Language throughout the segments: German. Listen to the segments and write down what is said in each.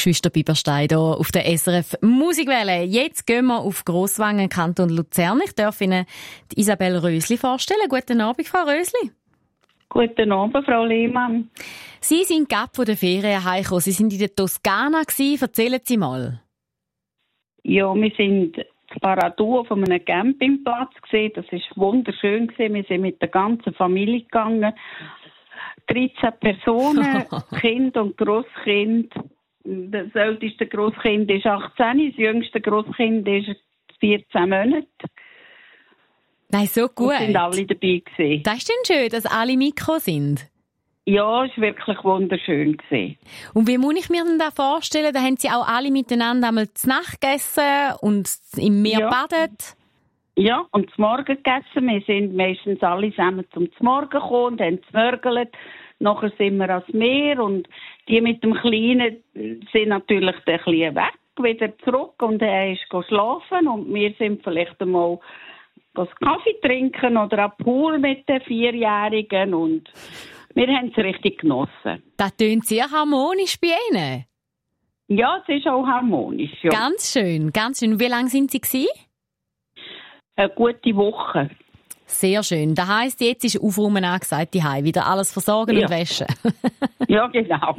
Geschwister Bieberstein hier auf der SRF Musikwelle. Jetzt gehen wir auf Grosswangen, Kanton Luzern. Ich darf Ihnen die Isabel Rösli vorstellen. Guten Abend, Frau Rösli. Guten Abend, Frau Lehmann. Sie sind gerade von der Ferien heimgekommen. Sie sind in der Toskana gewesen. Erzählen Sie mal. Ja, wir sind in Paradur auf einem Campingplatz gesehen. Das war wunderschön gewesen. Wir sind mit der ganzen Familie gegangen. 13 Personen, Kind und Grosskind. Das älteste Grosskind ist 18, das jüngste Grosskind ist 14 Monate. Nein, so gut. Wir sind alle dabei gewesen. Das ist denn schön, dass alle Mikro sind. Ja, es war wirklich wunderschön gewesen. Und wie muss ich mir denn das vorstellen? Da haben Sie auch alle miteinander einmal zu Nacht gegessen und im Meer badet? Ja, und zum Morgen gegessen. Wir sind meistens alle zusammen zum Morgen gekommen und haben gemörgelt. Nachher sind wir ans Meer und die mit dem Kleinen sind natürlich ein bisschen weg, wieder zurück und er ist schlafen und wir sind vielleicht einmal Kaffee trinken oder am Pool mit den Vierjährigen und wir haben es richtig genossen. Das tönt sehr harmonisch bei Ihnen. Ja, es ist auch harmonisch. Ja. Ganz schön, ganz schön. Wie lange sind Sie gewesen? Eine gute Woche. Sehr schön. Das heisst, jetzt ist Aufräumen angesagt, die Heim. Wieder alles versorgen und waschen. Ja, genau.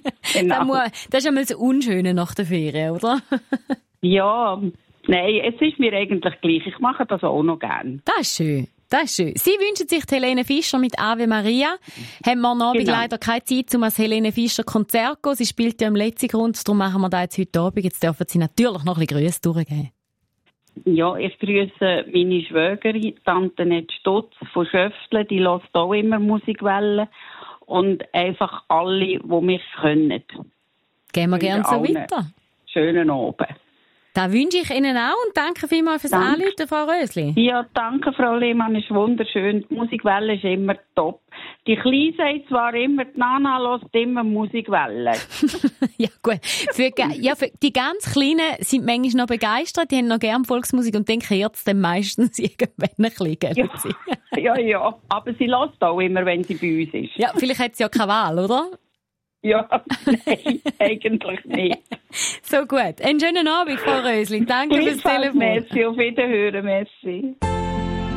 Das ist einmal das Unschöne nach der Ferien, oder? Ja, nein, es ist mir eigentlich gleich. Ich mache das auch noch gerne. Das ist schön. Das ist schön. Sie wünschen sich die Helene Fischer mit Ave Maria. Haben wir am Abend leider keine Zeit, um als Helene Fischer Konzert zu gehen. Sie spielt ja im letzten Grund, darum machen wir das jetzt heute Abend. Jetzt dürfen Sie natürlich noch ein bisschen Grüße durchgeben. Ja, ich grüße meine Schwägerin, Tante Nett Stutz von Schöftle, die hört auch immer Musikwellen. Und einfach alle, die mich können. Gehen wir gerne so weiter. Schönen Abend. Das wünsche ich Ihnen auch und danke vielmals fürs Anrufen, Frau Rösli. Ja, danke, Frau Lehmann, ist wunderschön. Die Musikwelle ist immer top. Die Kleine sagt zwar immer, die Nana hört immer Musikwelle. Ja, gut. Für die ganz Kleinen sind manchmal noch begeistert, die haben noch gerne Volksmusik und dann kehrt es dann meistens irgendwann ein bisschen. Ja, aber sie hört auch immer, wenn sie bei uns ist. Ja, vielleicht hat sie ja keine Wahl, oder? Ja, nein, eigentlich nicht. So gut. Einen schönen Abend, Frau Rösli. Danke fürs Telefon. Merci, auf Wiederhören, merci.